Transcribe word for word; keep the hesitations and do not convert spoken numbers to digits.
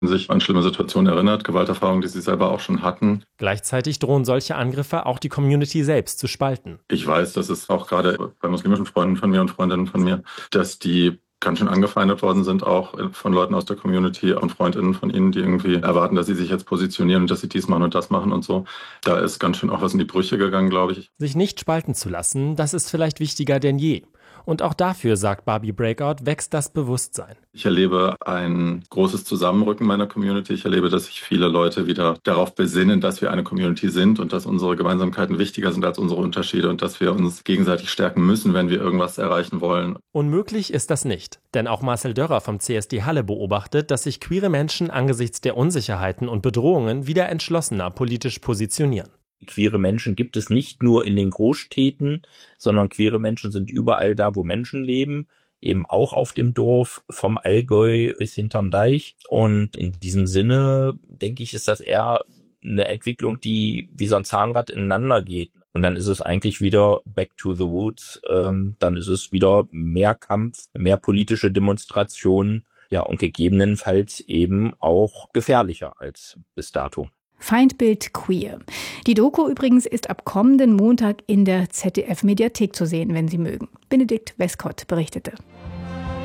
sich an schlimme Situationen erinnert, Gewalterfahrungen, die sie selber auch schon hatten. Gleichzeitig drohen solche Angriffe auch die Community selbst zu spalten. Ich weiß, dass es auch gerade bei muslimischen Freunden von mir und Freundinnen von mir, dass die ganz schön angefeindet worden sind, auch von Leuten aus der Community und Freundinnen von ihnen, die irgendwie erwarten, dass sie sich jetzt positionieren und dass sie dies machen und das machen und so. Da ist ganz schön auch was in die Brüche gegangen, glaube ich. Sich nicht spalten zu lassen, das ist vielleicht wichtiger denn je. Und auch dafür, sagt Barbie Breakout, wächst das Bewusstsein. Ich erlebe ein großes Zusammenrücken meiner Community. Ich erlebe, dass sich viele Leute wieder darauf besinnen, dass wir eine Community sind und dass unsere Gemeinsamkeiten wichtiger sind als unsere Unterschiede und dass wir uns gegenseitig stärken müssen, wenn wir irgendwas erreichen wollen. Unmöglich ist das nicht, denn auch Marcel Dörrer vom C S D Halle beobachtet, dass sich queere Menschen angesichts der Unsicherheiten und Bedrohungen wieder entschlossener politisch positionieren. Queere Menschen gibt es nicht nur in den Großstädten, sondern queere Menschen sind überall da, wo Menschen leben, eben auch auf dem Dorf, vom Allgäu bis hinterm Deich. Und in diesem Sinne, denke ich, ist das eher eine Entwicklung, die wie so ein Zahnrad ineinander geht. Und dann ist es eigentlich wieder back to the roots. Ähm, dann ist es wieder mehr Kampf, mehr politische Demonstrationen, ja, und gegebenenfalls eben auch gefährlicher als bis dato. Feindbild Queer. Die Doku übrigens ist ab kommenden Montag in der Z D F-Mediathek zu sehen, wenn Sie mögen. Benedikt Westcott berichtete.